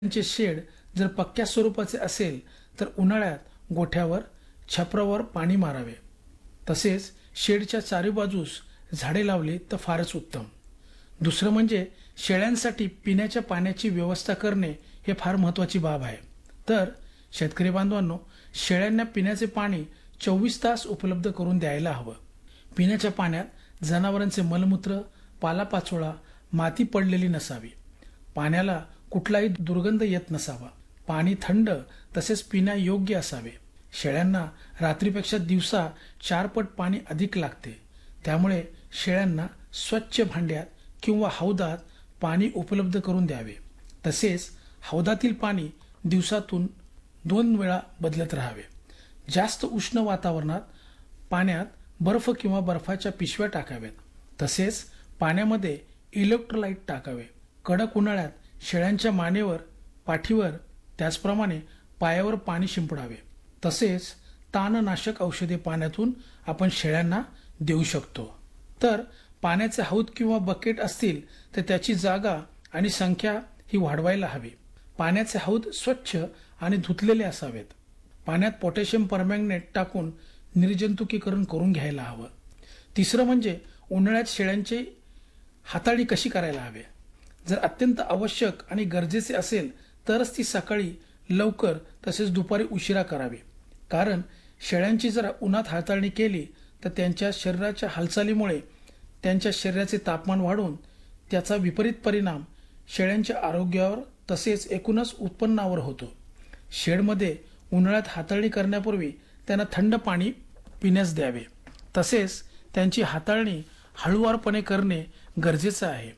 चे शेड जर पक्क्या स्वरूपाचे असेल तर उन्हाळ्यात गोठ्यावर छपरावर पाणी मारावे. तसेच शेडच्या चारी बाजूस झाडे लावली तर फारच उत्तम. दुसरं म्हणजे शेळ्यांसाठी पिण्याच्या पाण्याची व्यवस्था करणे हे फार महत्त्वाची बाब आहे. तर शेतकरी बांधवांनो, शेळ्यांना पिण्याचे पाणी 24 तास उपलब्ध करून द्यायला हवं. पिण्याच्या पाण्यात जनावरांचे मलमूत्र, पालापाचोळा, माती पडलेली नसावी. पाण्याला कुठलाही दुर्गंध येत नसावा. पाणी थंड तसेच पिण्यायोग्य असावे. शेळ्यांना रात्रीपेक्षा दिवसा 4 पट पाणी अधिक लागते. त्यामुळे शेळ्यांना स्वच्छ भांड्यात किंवा हौदात पाणी उपलब्ध करून द्यावे. तसेच हौदातील पाणी दिवसातून 2 वेळा बदलत राहावे. जास्त उष्ण वातावरणात पाण्यात बर्फ किंवा बर्फाच्या पिशव्या टाकाव्यात. तसेच पाण्यामध्ये इलेक्ट्रोलाइट टाकावे. कडक उन्हाळ्यात शेळ्यांच्या मानेवर, पाठीवर, त्याचप्रमाणे पायावर पाणी शिंपडावे. तसेच ताणनाशक औषधे पाण्यातून आपण शेळ्यांना देऊ शकतो. तर पाण्याचे हौद किंवा बकेट असतील तर त्याची जागा आणि संख्या ही वाढवायला हवी. पाण्याचे हौद स्वच्छ आणि धुतलेले असावेत. पाण्यात पोटॅशियम परमॅंगनेट टाकून निर्जंतुकीकरण करून घ्यायला हवं. तिसरं म्हणजे उन्हाळ्यात शेळ्यांची हाताळणी कशी करायला हवी. जर अत्यंत आवश्यक आणि गरजेचे असेल तरच ती सकाळी लवकर तसेच दुपारी उशिरा करावी. कारण शेळ्यांची जर उन्हात हाताळणी केली तर त्यांच्या शरीराच्या हालचालीमुळे त्यांच्या शरीराचे तापमान वाढून त्याचा विपरीत परिणाम शेळ्यांच्या आरोग्यावर तसेच एकूणच उत्पन्नावर होतो. शेडमध्ये उन्हाळ्यात हाताळणी करण्यापूर्वी त्यांना थंड पाणी पिण्यास द्यावे. तसेच त्यांची हाताळणी हळूवारपणे करणे गरजेचं आहे.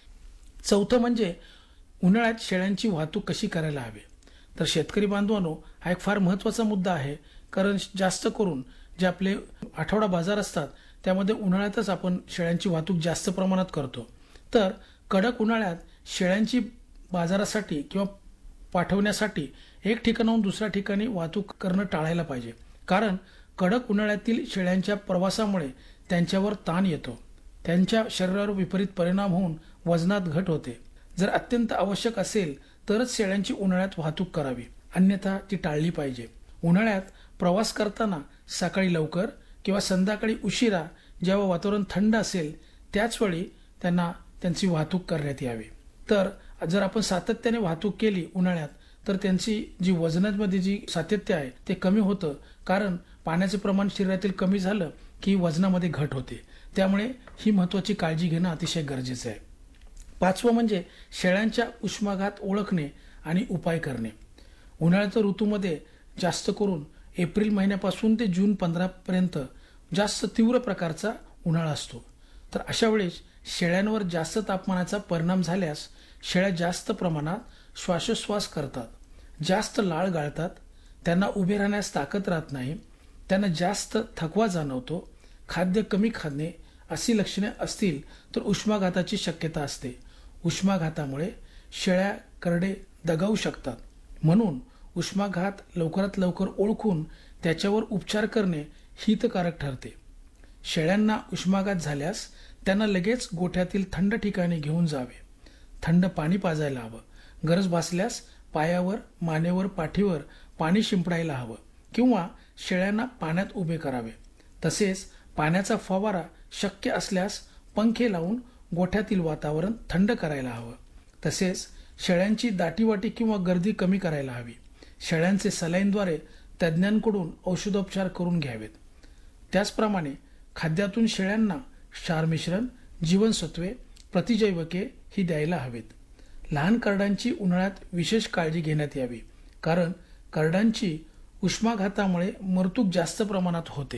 चौथं म्हणजे उन्हाळ्यात शेळ्यांची वाहतूक कशी करायला हवी. तर शेतकरी बांधवांनो, हा एक फार महत्त्वाचा मुद्दा आहे. कारण जास्त करून जे आपले आठवडा बाजार असतात त्यामध्ये उन्हाळ्यातच आपण शेळ्यांची वाहतूक जास्त प्रमाणात करतो. तर कडक उन्हाळ्यात शेळ्यांची बाजारासाठी किंवा पाठवण्यासाठी एक ठिकाणाहून दुसऱ्या ठिकाणी वाहतूक करणं टाळायला पाहिजे. कारण कडक उन्हाळ्यातील शेळ्यांच्या प्रवासामुळे त्यांच्यावर ताण येतो. त्यांच्या शरीरावर विपरीत परिणाम होऊन वजनात घट होते. जर अत्यंत आवश्यक असेल तरच शेळ्यांची उन्हाळ्यात वाहतूक करावी, अन्यथा ती टाळली पाहिजे. उन्हाळ्यात प्रवास करताना सकाळी लवकर किंवा संध्याकाळी उशिरा जेव्हा वातावरण थंड असेल त्याच वेळी त्यांना त्यांची वाहतूक करण्यात यावी. तर जर आपण सातत्याने वाहतूक केली उन्हाळ्यात तर त्यांची जी वजनामध्ये जी सातत्य आहे ते कमी होतं. कारण पाण्याचे प्रमाण शरीरातील कमी झालं की वजनामध्ये घट होते. त्यामुळे ही महत्त्वाची काळजी घेणं अतिशय गरजेचं आहे. पाचवं म्हणजे शेळ्यांच्या उष्माघात ओळखणे आणि उपाय करणे. उन्हाळ्याच्या ऋतूमध्ये जास्त करून एप्रिल महिन्यापासून ते जून 15 पर्यंत जास्त तीव्र प्रकारचा उन्हाळा असतो. तर अशा वेळेस शेळ्यांवर जास्त तापमानाचा परिणाम झाल्यास शेळ्या जास्त प्रमाणात श्वासोच्छ्वास करतात, जास्त लाळ गाळतात, त्यांना उभे राहण्यास ताकद राहत नाही, त्यांना जास्त थकवा जाणवतो, खाद्य कमी खाणे अशी लक्षणे असतील तर उष्माघाताची शक्यता असते. उष्माघातामुळे शेळ्या करडे दगावू शकतात. म्हणून उष्माघात लवकरात लवकर ओळखून त्याच्यावर उपचार करणे हितकारक ठरते. शेळ्यांना उष्माघात झाल्यास त्यांना लगेच गोठ्यातील थंड ठिकाणी घेऊन जावे. थंड पाणी पाजायला हवं. गरज भासल्यास पायावर, मानेवर, पाठीवर पाणी शिंपडायला हवं किंवा शेळ्यांना पाण्यात उभे करावे. तसेच पाण्याचा फवारा शक्य असल्यास पंखे लावून गोठ्यातील वातावरण थंड करायला हवं. तसेच शेळ्यांची दाटीवाटी किंवा गर्दी कमी करायला हवी. शेळ्यांचे सलाईनद्वारे तज्ज्ञांकडून औषधोपचार करून घ्यावेत. त्याचप्रमाणे खाद्यातून शेळ्यांना क्षार मिश्रण, जीवनसत्वे, प्रतिजैवके ही द्यायला हवेत. लहान करडांची उन्हाळ्यात विशेष काळजी घेण्यात यावी. कारण करडांची उष्माघातामुळे मृत्यू जास्त प्रमाणात होते.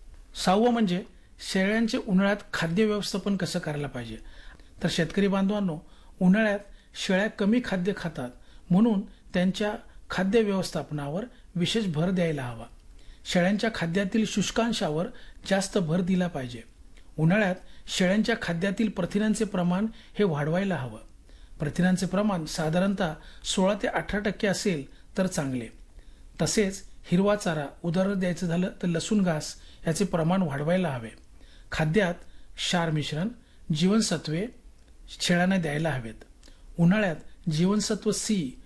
6वं म्हणजे शेळ्यांचे उन्हाळ्यात खाद्य व्यवस्थापन कसं करायला पाहिजे. तर शेतकरी बांधवांनो, उन्हाळ्यात शेळ्या कमी खाद्य खातात. म्हणून त्यांच्या खाद्य व्यवस्थापनावर विशेष भर द्यायला हवा. शेळ्यांच्या खाद्यातील शुष्कांशावर जास्त भर दिला पाहिजे. उन्हाळ्यात शेळ्यांच्या खाद्यातील प्रथिनांचे प्रमाण हे वाढवायला हवं. प्रथिनांचे प्रमाण साधारणतः 16 ते 18% असेल तर चांगले. तसेच हिरवा चारा, उदाहरण द्यायचं झालं तर लसूण घास याचे प्रमाण वाढवायला हवे. खाद्यात क्षार मिश्रण, जीवनसत्वे शेळ्यांना द्यायला हवेत. उन्हाळ्यात जीवनसत्व सी